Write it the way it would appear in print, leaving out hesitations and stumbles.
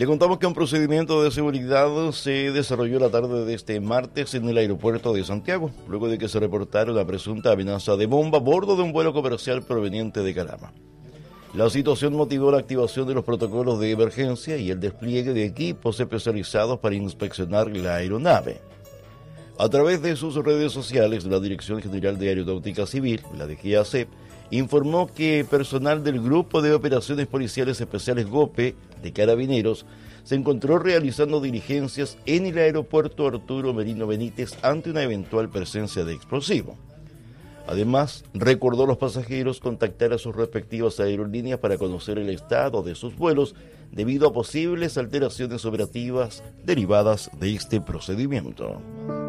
Le contamos que un procedimiento de seguridad se desarrolló la tarde de este martes en el aeropuerto de Santiago, luego de que se reportara una presunta amenaza de bomba a bordo de un vuelo comercial proveniente de Calama. La situación motivó la activación de los protocolos de emergencia y el despliegue de equipos especializados para inspeccionar la aeronave. A través de sus redes sociales, la Dirección General de Aeronáutica Civil, la DGAC, informó que personal del Grupo de Operaciones Policiales Especiales GOPE de Carabineros se encontró realizando diligencias en el aeropuerto Arturo Merino Benítez ante una eventual presencia de explosivo. Además, recordó a los pasajeros contactar a sus respectivas aerolíneas para conocer el estado de sus vuelos debido a posibles alteraciones operativas derivadas de este procedimiento.